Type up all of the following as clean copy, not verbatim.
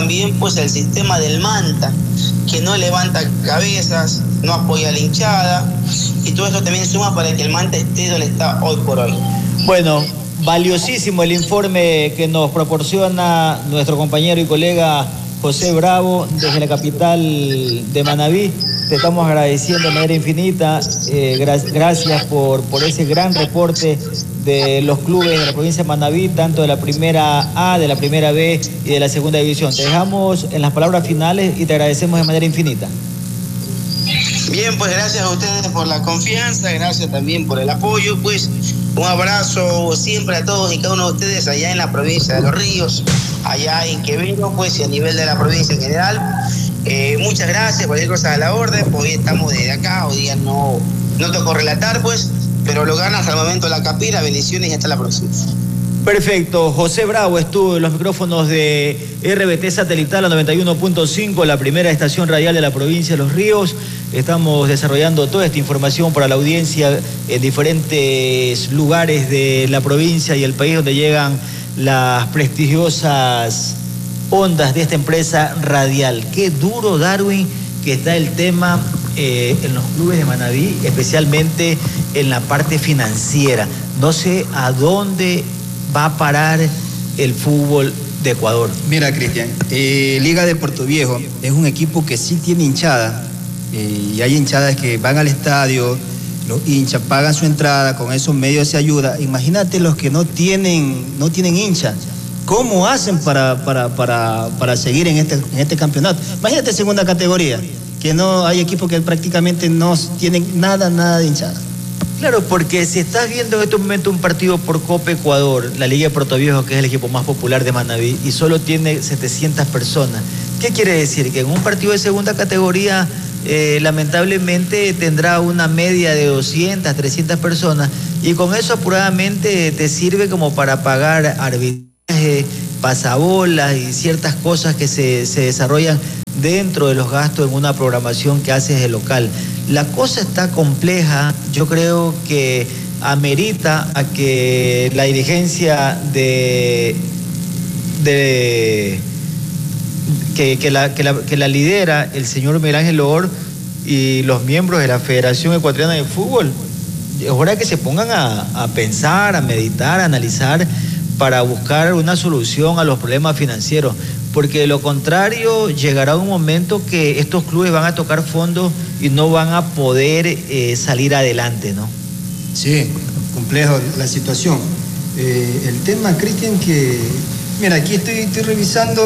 también pues el sistema del Manta, que no levanta cabezas, no apoya a la hinchada, y todo eso también suma para que el Manta esté donde está hoy por hoy. Bueno, valiosísimo el informe que nos proporciona nuestro compañero y colega José Bravo desde la capital de Manabí. Te estamos agradeciendo de manera infinita. Gracias por ese gran reporte de los clubes de la provincia de Manabí, tanto de la primera A, de la primera B y de la segunda división. Te dejamos en las palabras finales y te agradecemos de manera infinita. Bien, pues gracias a ustedes por la confianza, gracias también por el apoyo, pues un abrazo siempre a todos y cada uno de ustedes allá en la provincia de Los Ríos, allá en Quevedo, pues y a nivel de la provincia en general. Muchas gracias, cualquier cosa a la orden, pues hoy estamos desde acá, hoy día no tocó relatar, pues, pero lo gana hasta el momento la Capira, bendiciones y hasta la próxima. Perfecto, José Bravo estuvo en los micrófonos de RBT Satelital a 91.5, la primera estación radial de la provincia de Los Ríos. Estamos desarrollando toda esta información para la audiencia en diferentes lugares de la provincia y el país donde llegan las prestigiosas ondas de esta empresa radial. Qué duro, Darwin, que está el tema en los clubes de Manabí, especialmente en la parte financiera. No sé a dónde va a parar el fútbol de Ecuador. Mira, Cristian, Liga de Puerto Viejo es un equipo que sí tiene hinchada, y hay hinchadas que van al estadio, los hinchas pagan su entrada, con esos medios se ayuda. Imagínate los que no tienen hinchas. ¿Cómo hacen para seguir en este campeonato? Imagínate segunda categoría, que no hay equipos que prácticamente no tienen nada de hinchada. Claro, porque si estás viendo en este momento un partido por Copa Ecuador, la Liga de Puerto Viejo, que es el equipo más popular de Manabí, y solo tiene 700 personas, ¿qué quiere decir? Que en un partido de segunda categoría, lamentablemente tendrá una media de 200, 300 personas, y con eso apuradamente te sirve como para pagar arbitraje, pasabolas y ciertas cosas que se desarrollan dentro de los gastos en una programación que haces de local. La cosa está compleja, yo creo que amerita a que la dirigencia que la lidera el señor Miguel Ángel Loor y los miembros de la Federación Ecuatoriana de Fútbol, es hora que se pongan a pensar, a meditar, a analizar para buscar una solución a los problemas financieros, porque de lo contrario llegará un momento que estos clubes van a tocar fondo y no van a poder salir adelante, ¿no? Sí, complejo la situación. El tema, Cristian, que... Mira, aquí estoy revisando,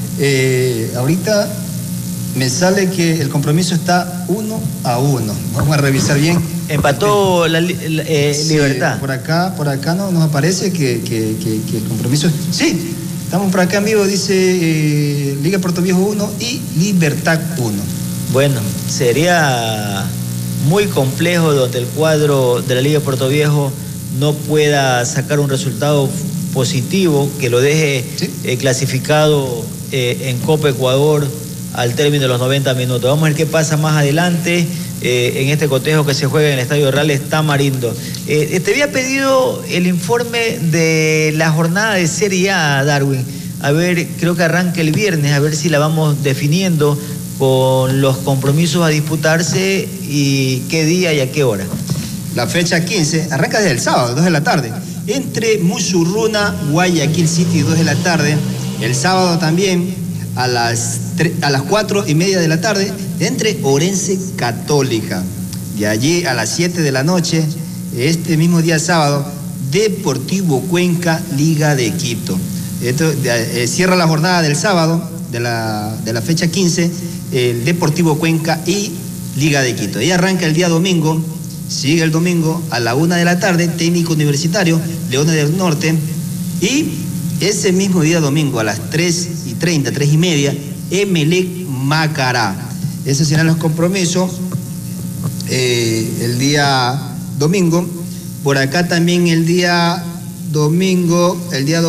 ahorita me sale que el compromiso está 1-1. Vamos a revisar bien. Empató Libertad. Sí, por acá nos aparece que el compromiso... Sí, estamos por acá en vivo, dice Liga Puerto Viejo 1 y Libertad 1. Bueno, sería muy complejo donde el cuadro de la Liga Puerto Viejo no pueda sacar un resultado positivo que lo deje clasificado en Copa Ecuador al término de los 90 minutos. Vamos a ver qué pasa más adelante en este cotejo que se juega en el Estadio Reales Tamarindo. Te había pedido el informe de la jornada de Serie A, Darwin. A ver, creo que arranca el viernes, a ver si la vamos definiendo con los compromisos a disputarse y qué día y a qué hora. La fecha 15 arranca desde el sábado, 2 de la tarde, entre Musurruna, Guayaquil City, 2 de la tarde. El sábado también a las 4:30 de la tarde, entre Orense Católica. De allí a las 7 de la noche, este mismo día sábado, Deportivo Cuenca, Liga de Quito. Esto, cierra la jornada del sábado, de la fecha 15, el Deportivo Cuenca y Liga de Quito. Y arranca el día domingo, sigue el domingo a la 1 de la tarde, Técnico Universitario, Leones del Norte, y ese mismo día domingo a las 3:30, 3:30, Emelec Macará. Esos serán los compromisos el día domingo. Por acá también el día domingo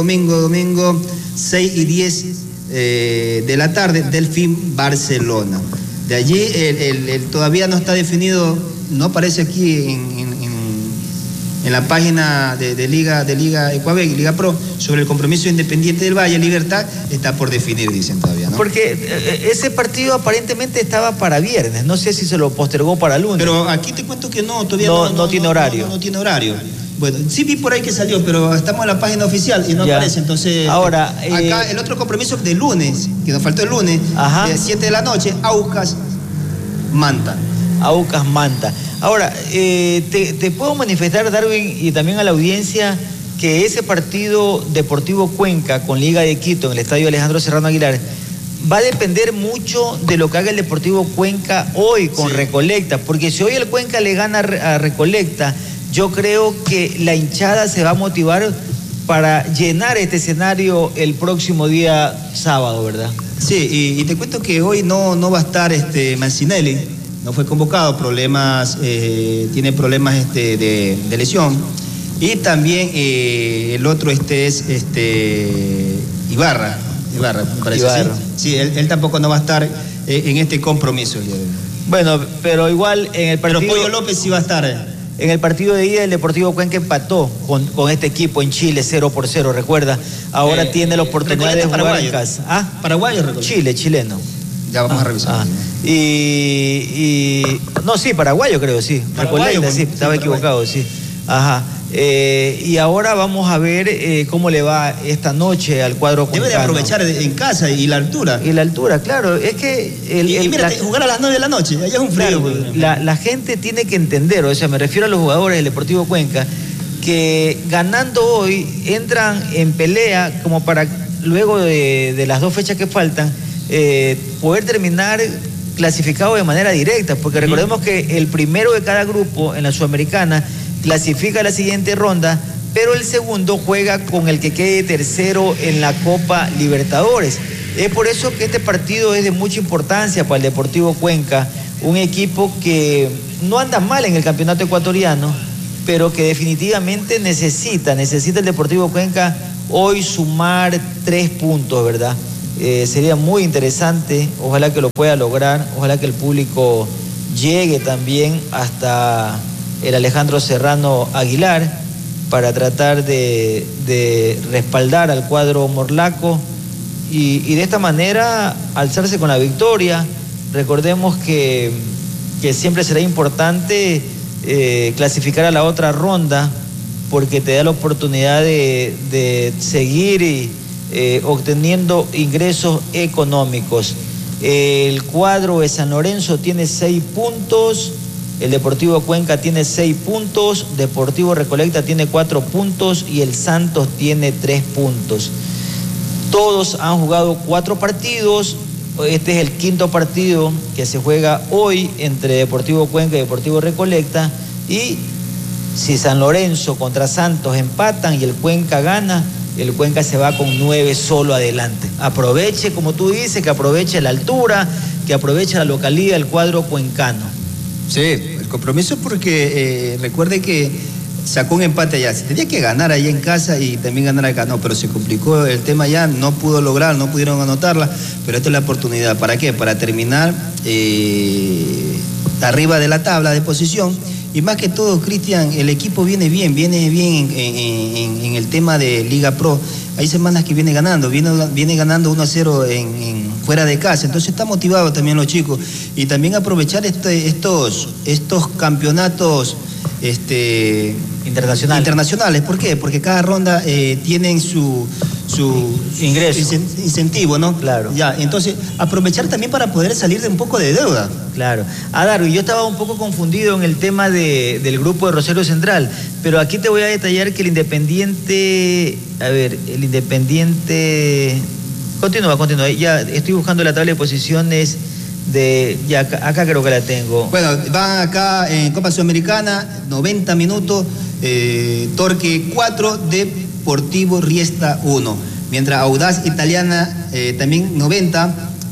6:10 de la tarde, Delfín Barcelona. De allí todavía no está definido, no aparece aquí en en la página de Liga Ecuavec, Liga Pro, sobre el compromiso Independiente del Valle, Libertad, está por definir, dicen todavía, ¿no? Porque ese partido aparentemente estaba para viernes, no sé si se lo postergó para lunes. Pero aquí te cuento que no, todavía no tiene horario. No tiene horario. Bueno, sí vi por ahí que salió, pero estamos en la página oficial y no aparece, entonces... Ahora... acá el otro compromiso de lunes, que nos faltó el lunes, de 7 de la noche, Aucas Manta. Aucas Manta. Ahora, te puedo manifestar, Darwin, y también a la audiencia, que ese partido Deportivo Cuenca con Liga de Quito en el estadio Alejandro Serrano Aguilar va a depender mucho de lo que haga el Deportivo Cuenca hoy con Recolecta, porque si hoy el Cuenca le gana a Recolecta, yo creo que la hinchada se va a motivar para llenar este escenario el próximo día sábado, ¿verdad? Sí, y te cuento que hoy no va a estar Mancinelli, no fue convocado, tiene problemas de lesión. Y también el otro es Ibarra, me parece. Ibarra. Sí, él tampoco no va a estar en este compromiso. Bueno, pero igual en el partido... Pero Pollo López sí va a estar. En el partido de ida el Deportivo Cuenca empató con este equipo en Chile 0-0, recuerda. Ahora tiene la oportunidad de jugar en casa. ¿Ah? ¿Paraguayo, recuerdo? Chileno. Ya vamos a revisar. No, sí, paraguayo creo, sí. Recolecta, sí, estaba equivocado, sí. Ajá. Y ahora vamos a ver cómo le va esta noche al cuadro cuencano. Debe de aprovechar en casa y la altura. Y la altura, claro. Es que... mira, jugar a las 9 de la noche, allá es un frío. Claro, la gente tiene que entender, o sea, me refiero a los jugadores del Deportivo Cuenca, que ganando hoy entran en pelea como para luego de las 2 fechas que faltan, poder terminar clasificado de manera directa, porque recordemos que el primero de cada grupo en la Sudamericana clasifica a la siguiente ronda, pero el segundo juega con el que quede tercero en la Copa Libertadores. Es por eso que este partido es de mucha importancia para el Deportivo Cuenca, un equipo que no anda mal en el campeonato ecuatoriano, pero que definitivamente necesita el Deportivo Cuenca hoy sumar 3 puntos, ¿verdad? Sería muy interesante, ojalá que lo pueda lograr, ojalá que el público llegue también hasta el Alejandro Serrano Aguilar para tratar de respaldar al cuadro morlaco y de esta manera alzarse con la victoria. Recordemos que siempre será importante clasificar a la otra ronda porque te da la oportunidad de seguir obteniendo ingresos económicos. El cuadro de San Lorenzo tiene 6 puntos, el Deportivo Cuenca tiene 6 puntos, Deportivo Recolecta tiene 4 puntos y el Santos tiene 3 puntos. Todos han jugado 4 partidos, este es el 5º partido que se juega hoy entre Deportivo Cuenca y Deportivo Recolecta, y si San Lorenzo contra Santos empatan y el Cuenca gana, el Cuenca se va con 9 solo adelante. Aproveche, como tú dices, que aproveche la altura, que aproveche la localidad del cuadro cuencano. Sí, el compromiso porque recuerde que sacó un empate allá. Tenía que ganar allá en casa y también ganar acá. No, pero se complicó el tema allá, no pudo lograr, no pudieron anotarla, pero esta es la oportunidad. ¿Para qué? Para terminar arriba de la tabla de posición. Y más que todo, Cristian, el equipo viene bien en el tema de Liga Pro. Hay semanas que viene ganando 1-0 fuera de casa, entonces está motivado también los chicos. Y también aprovechar estos campeonatos internacionales. ¿Por qué? Porque cada ronda tienen su ingreso, incentivo, ¿no? Claro. Ya, entonces aprovechar también para poder salir de un poco de deuda. Claro. Darwin, yo estaba un poco confundido en el tema del grupo de Rosario Central, pero aquí te voy a detallar que el Independiente, continúa, ya estoy buscando la tabla de posiciones acá creo que la tengo. Bueno, van acá en Copa Sudamericana, 90 minutos, Torque 4, Deportivo Riesta 1. Mientras Audaz Italiana también 90,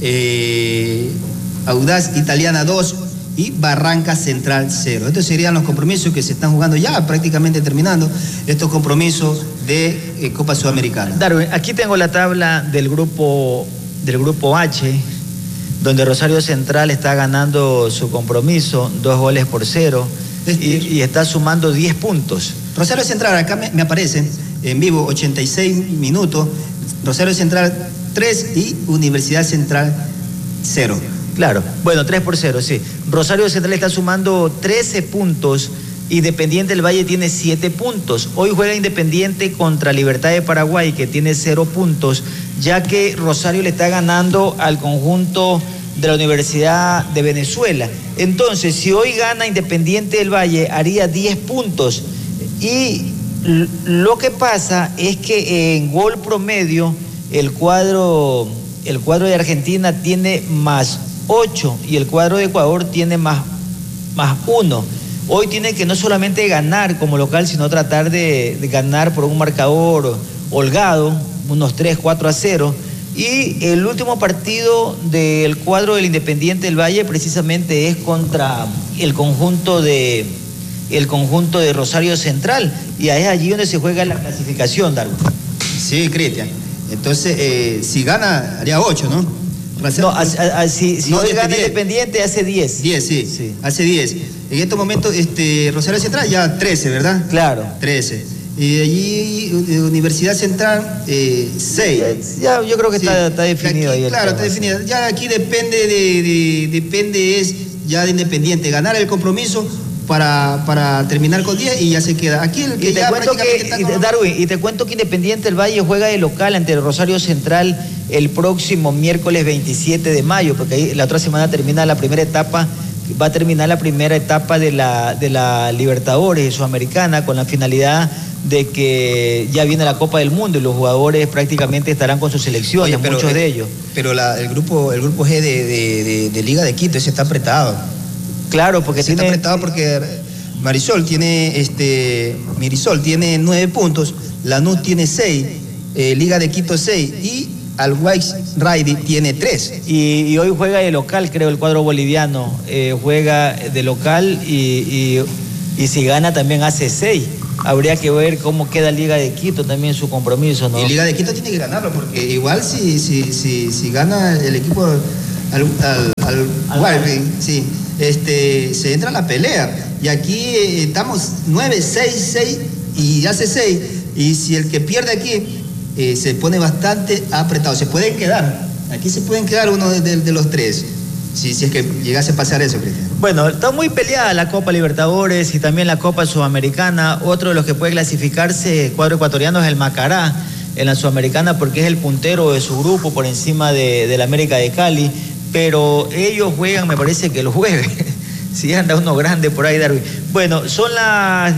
Audaz Italiana 2 y Barranca Central 0. Estos serían los compromisos que se están jugando ya prácticamente terminando, estos compromisos de Copa Sudamericana. Darwin, aquí tengo la tabla del grupo H, donde Rosario Central está ganando su compromiso 2-0 y está sumando 10 puntos. Rosario Central, acá me aparece en vivo 86 minutos, Rosario Central 3 y Universidad Central 0. Claro, bueno, 3-0, sí. Rosario Central está sumando 13 puntos, Independiente del Valle tiene 7 puntos. Hoy juega Independiente contra Libertad de Paraguay, que tiene 0 puntos, ya que Rosario le está ganando al conjunto de la Universidad de Venezuela. Entonces, si hoy gana Independiente del Valle, haría 10 puntos. Y lo que pasa es que en gol promedio, el cuadro de Argentina tiene más 8 y el cuadro de Ecuador tiene más 1. Hoy tiene que no solamente ganar como local, sino tratar de ganar por un marcador holgado, unos 3-4-0. Y el último partido del cuadro del Independiente del Valle precisamente es contra el conjunto de Rosario Central. Y es allí donde se juega la clasificación, Darwin. Sí, Cristian. Entonces, si gana, haría 8, ¿no? Si hoy gana Independiente, hace 10. 10, sí, hace 10. En estos momentos, Rosario Central ya 13, ¿verdad? Claro. 13. Y allí, Universidad Central, 6. Ya, yo creo que está definido aquí, ahí. Claro, está definido. Ya aquí depende es ya de Independiente, ganar el compromiso para terminar con 10 y ya se queda. Aquí el que ya Darwin, y te cuento que Independiente del Valle juega de local ante el Rosario Central el próximo miércoles 27 de mayo, porque ahí la otra semana termina la primera etapa, va a terminar la primera etapa de la Libertadores Sudamericana, con la finalidad de que ya viene la Copa del Mundo y los jugadores prácticamente estarán con sus selecciones, muchos de ellos. Pero el grupo G de Liga de Quito, ese está apretado. Claro, porque está apretado porque Mirisol tiene 9 puntos, Lanús tiene 6, Liga de Quito 6 y Always Ready tiene 3. Y hoy juega de local, creo, el cuadro boliviano. Juega de local y si gana también hace 6. Habría que ver cómo queda Liga de Quito también su compromiso, ¿no? Y Liga de Quito tiene que ganarlo, porque igual si gana el equipo al sí, se entra a la pelea. Y aquí estamos 9, 6 y hace 6. Y si el que pierde aquí se pone bastante apretado, se pueden quedar. Aquí se pueden quedar uno de los 3. Si es que llegase a pasar eso, Cristian. Bueno, está muy peleada la Copa Libertadores y también la Copa Sudamericana. Otro de los que puede clasificarse, cuadro ecuatoriano, es el Macará en la Sudamericana, porque es el puntero de su grupo por encima de la América de Cali. Pero ellos juegan, me parece que el jueves. Si anda uno grande por ahí, Darwin. Bueno, son las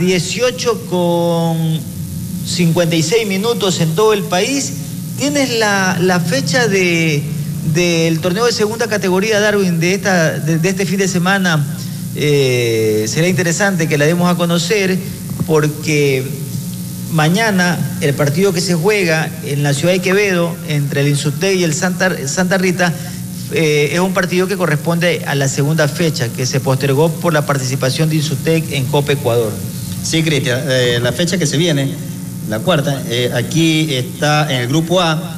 18:56 en todo el país. Tienes la fecha del torneo de segunda categoría, Darwin, de este fin de semana. Será interesante que la demos a conocer, porque mañana el partido que se juega en la ciudad de Quevedo entre el Insutec y el Santa Rita es un partido que corresponde a la segunda fecha, que se postergó por la participación de Insutec en Copa Ecuador. Sí, Cristian, la fecha que se viene, la cuarta, aquí está en el grupo A,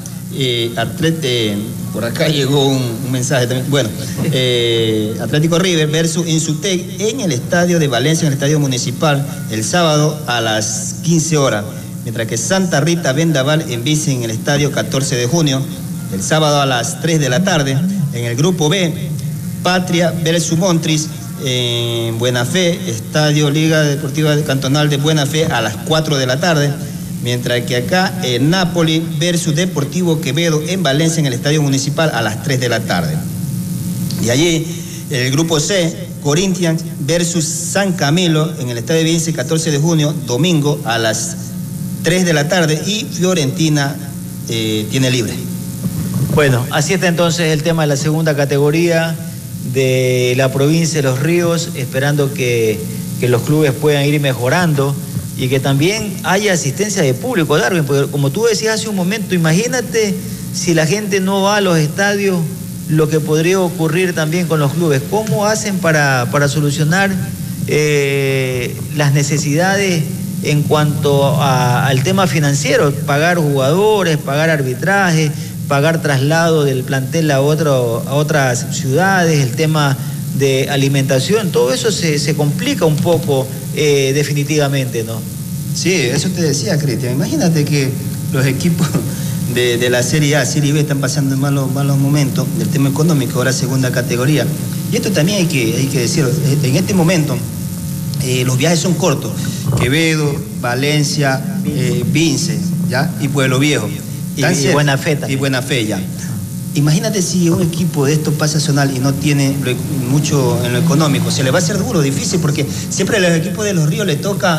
por acá llegó un mensaje también. Bueno, Atlético River versus Insutec en el estadio de Valencia, en el estadio municipal, el sábado a las 15 horas. Mientras que Santa Rita Vendaval en bici en el estadio 14 de junio, el sábado a las 3 de la tarde. En el grupo B, Patria versus Montris en Buena Fe, estadio Liga Deportiva Cantonal de Buena Fe a las 4 de la tarde. Mientras que acá, Napoli versus Deportivo Quevedo en Valencia, en el estadio municipal, a las 3 de la tarde. Y allí, el grupo C, Corinthians versus San Camilo, en el estadio Vince, 14 de junio, domingo, a las 3 de la tarde. Y Fiorentina tiene libre. Bueno, así está entonces el tema de la segunda categoría de la provincia de Los Ríos, esperando que los clubes puedan ir mejorando y que también haya asistencia de público, Darwin, porque como tú decías hace un momento, imagínate si la gente no va a los estadios, lo que podría ocurrir también con los clubes. ¿Cómo hacen para solucionar las necesidades en cuanto al tema financiero? Pagar jugadores, pagar arbitraje, pagar traslado del plantel a otras ciudades, el tema de alimentación, todo eso se complica un poco definitivamente, ¿no? Sí, eso te decía, Cristian. Imagínate que los equipos de la Serie A, Serie B están pasando malos momentos del tema económico, ahora segunda categoría. Y esto también hay que decirlo. En este momento, los viajes son cortos. Quevedo, Valencia, Vince, ¿ya? Y Pueblo Viejo. Y Buena Fe también. Y Buena Fe, ya. Imagínate si un equipo de esto pasa a zonal y no tiene mucho en lo económico, se le va a hacer duro, difícil, porque siempre a los equipos de Los Ríos le toca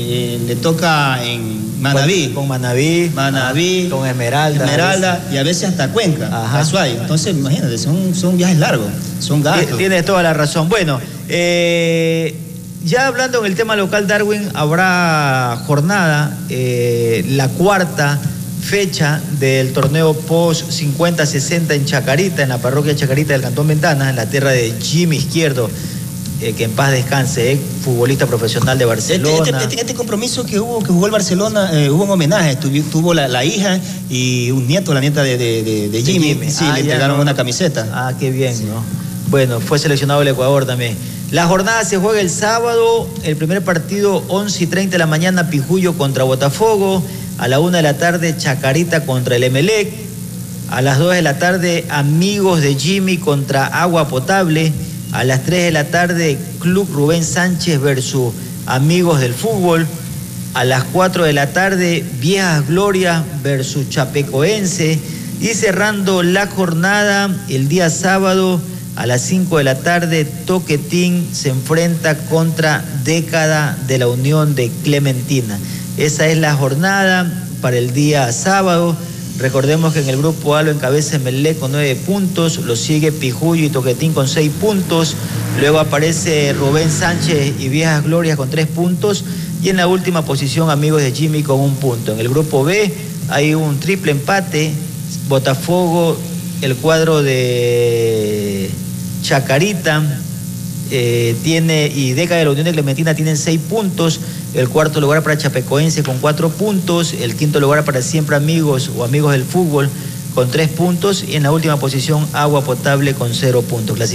en Manabí. Con Manabí, con Esmeralda. Y a veces hasta Cuenca, Azuay. Entonces, imagínate, son viajes largos, son gastos. Tienes toda la razón. Bueno, ya hablando en el tema local, Darwin, habrá jornada, la cuarta fecha del torneo post 50-60 en Chacarita, en la parroquia Chacarita del Cantón Ventanas, en la tierra de Jimmy Izquierdo, que en paz descanse, futbolista profesional de Barcelona. Este compromiso que jugó el Barcelona, hubo un homenaje, tuvo la hija y un nieto, la nieta de Jimmy. Sí, le entregaron una camiseta. Ah, qué bien, sí. ¿No? Bueno, fue seleccionado el Ecuador también. La jornada se juega el sábado, el primer partido 11:30 de la mañana, Pijuyo contra Botafogo. A la 1 de la tarde, Chacarita contra el Emelec. A las 2 de la tarde, Amigos de Jimmy contra Agua Potable. A las 3 de la tarde, Club Rubén Sánchez versus Amigos del Fútbol. A las 4 de la tarde, Viejas Glorias versus Chapecoense. Y cerrando la jornada, el día sábado, a las 5 de la tarde, Toquetín se enfrenta contra Década de la Unión de Clementina. Esa es la jornada para el día sábado. Recordemos que en el grupo A lo encabeza Emelec con 9 puntos, lo sigue Pijuyo y Toquetín con 6 puntos, luego aparece Rubén Sánchez y Viejas Glorias con 3 puntos, y en la última posición Amigos de Jimmy con 1 punto. En el grupo B hay un triple empate, Botafogo, el cuadro de Chacarita, y Década de la Unión de Clementina tienen 6 puntos, el cuarto lugar para Chapecoense con 4 puntos, el quinto lugar para Siempre Amigos o Amigos del Fútbol con 3 puntos, y en la última posición Agua Potable con 0 puntos.